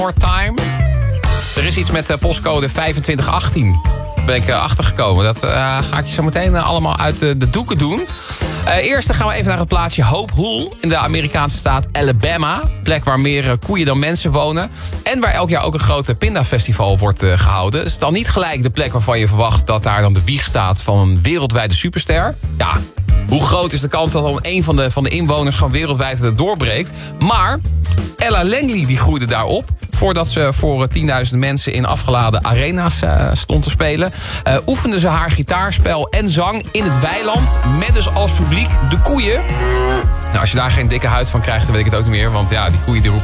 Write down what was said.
More Time. Er is iets met postcode 2518. Daar ben ik achtergekomen. Dat ga ik je zo meteen allemaal uit de doeken doen. Eerst gaan we even naar het plaatsje Hope Hull in de Amerikaanse staat Alabama. Plek waar meer koeien dan mensen wonen. En waar elk jaar ook een grote pindafestival wordt gehouden. Het is dan niet gelijk de plek waarvan je verwacht dat daar dan de wieg staat van een wereldwijde superster. Ja, hoe groot is de kans dat dan een van de inwoners gewoon wereldwijd het doorbreekt. Maar Ella Langley die groeide daarop. Voordat ze voor 10.000 mensen in afgeladen arena's stond te spelen, oefende ze haar gitaarspel en zang in het weiland. Met dus als publiek de koeien. Nou, als je daar geen dikke huid van krijgt, dan weet ik het ook niet meer. Want ja, die koeien die roepen